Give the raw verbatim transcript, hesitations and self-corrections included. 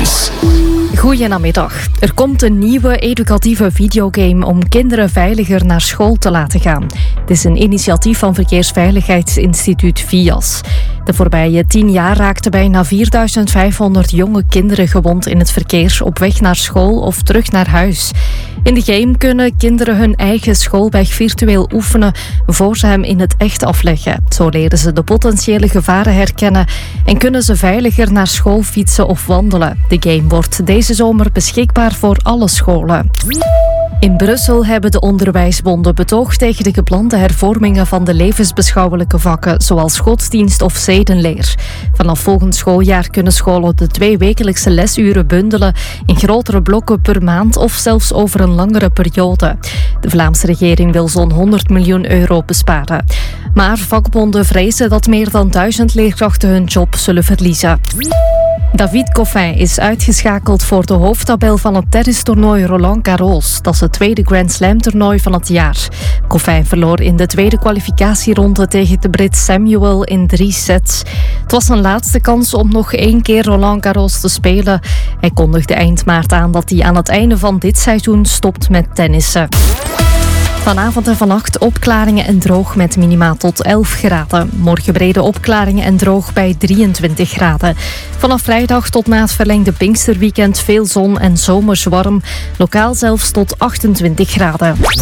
Nieuws. Goedenamiddag. Er komt een nieuwe educatieve videogame om kinderen veiliger naar school te laten gaan. Het is een initiatief van Verkeersveiligheidsinstituut V I A S. De voorbije tien jaar raakten bijna vierduizend vijfhonderd jonge kinderen gewond in het verkeer op weg naar school of terug naar huis. In de game kunnen kinderen hun eigen schoolweg virtueel oefenen voor ze hem in het echt afleggen. Zo leren ze de potentiële gevaren herkennen en kunnen ze veiliger naar school fietsen of wandelen. De game wordt deze zomer beschikbaar voor alle scholen. In Brussel hebben de onderwijsbonden betoogd tegen de geplande hervormingen van de levensbeschouwelijke vakken, zoals godsdienst of zedenleer. Vanaf volgend schooljaar kunnen scholen de twee wekelijkse lesuren bundelen in grotere blokken per maand of zelfs over een langere periode. De Vlaamse regering wil zo'n honderd miljoen euro besparen. Maar vakbonden vrezen dat meer dan duizend leerkrachten hun job zullen verliezen. David Goffin is uitgeschakeld voor de hoofdtabel van het tennistoernooi Roland Garros. Dat is het tweede Grand Slam toernooi van het jaar. Goffin verloor in de tweede kwalificatieronde tegen de Brit Samuel in drie sets. Het was zijn laatste kans om nog één keer Roland Garros te spelen. Hij kondigde eind maart aan dat hij aan het einde van dit seizoen stopt met tennissen. Vanavond en vannacht opklaringen en droog met minima tot elf graden. Morgen brede opklaringen en droog bij drieëntwintig graden. Vanaf vrijdag tot na het verlengde Pinksterweekend veel zon en zomers warm. Lokaal zelfs tot achtentwintig graden.